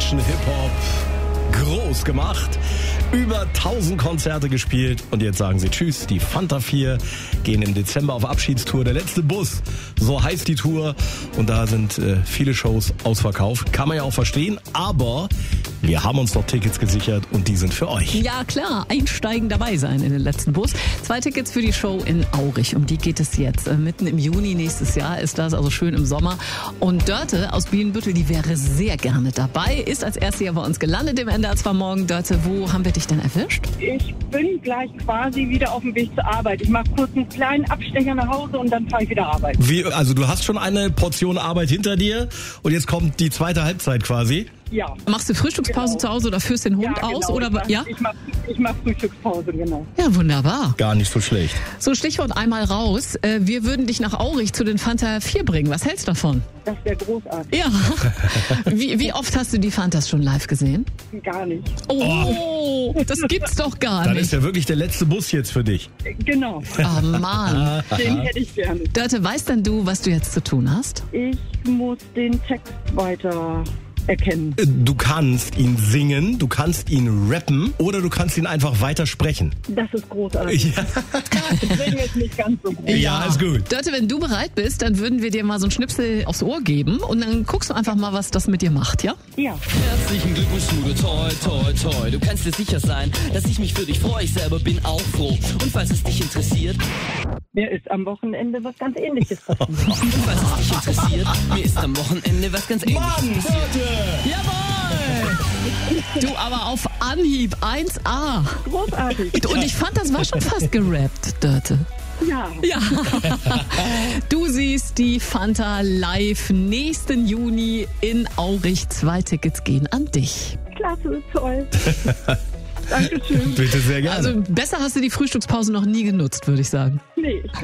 deutschen Hip-Hop groß gemacht. Über 1000 Konzerte gespielt und jetzt sagen sie Tschüss. Die Fanta 4 gehen im Dezember auf Abschiedstour. Der letzte Bus, so heißt die Tour. Und da sind viele Shows ausverkauft. Kann man ja auch verstehen, aber wir haben uns noch Tickets gesichert und die sind für euch. Ja klar, einsteigen, dabei sein in den letzten Bus. 2 Tickets für die Show in Aurich, um die geht es jetzt. Mitten im Juni nächstes Jahr ist das, also schön im Sommer. Und Dörte aus Bienenbüttel, die wäre sehr gerne dabei, ist als erste hier bei uns gelandet im NDR 2 Morgen. Dörte, wo haben wir dich denn erwischt? Ich bin gleich quasi wieder auf dem Weg zur Arbeit. Ich mache kurz einen kleinen Abstecher nach Hause und dann fahre ich wieder arbeiten. Also du hast schon eine Portion Arbeit hinter dir und jetzt kommt die zweite Halbzeit quasi. Ja. Machst du Frühstückspause zu Hause oder führst den Hund aus? Genau. Oder, ja? Ich mach Frühstückspause, genau. Ja, wunderbar. Gar nicht so schlecht. So, Stichwort einmal raus. Wir würden dich nach Aurich zu den Fanta 4 bringen. Was hältst du davon? Das wäre großartig. Ja. Wie oft hast du die Fantas schon live gesehen? Gar nicht. Oh, das gibt's doch gar Dann nicht. ist ja wirklich der letzte Bus jetzt für dich. Genau. Oh Mann. Den hätte ich gerne. Dörte, weißt denn du, was du jetzt zu tun hast? Ich muss den Text weiter erkennen. Du kannst ihn singen, du kannst ihn rappen oder du kannst ihn einfach weiter sprechen. Das ist großartig. Ja, Deswegen ist nicht ganz so gut. ja, ist gut. Dörte, wenn du bereit bist, dann würden wir dir mal so einen Schnipsel aufs Ohr geben und dann guckst du einfach mal, was das mit dir macht, ja? Ja. Herzlichen Glückwunsch, Schule, toi, toi, toi. Du kannst dir sicher sein, dass ich mich für dich freue. Ich selber bin auch froh. Und falls es dich interessiert, Mir ist am Wochenende was ganz Ähnliches passiert. mir ist am Wochenende was ganz Ähnliches passiert. Jawohl! Du, aber auf Anhieb 1A. Großartig. Und ich fand, das war schon fast gerappt, Dörte. Ja. Ja. Du siehst die Fanta live nächsten Juni in Aurich. 2 Tickets gehen an dich. Klasse, toll. Dankeschön. Bitte sehr gerne. Also besser hast du die Frühstückspause noch nie genutzt, würde ich sagen. Nee.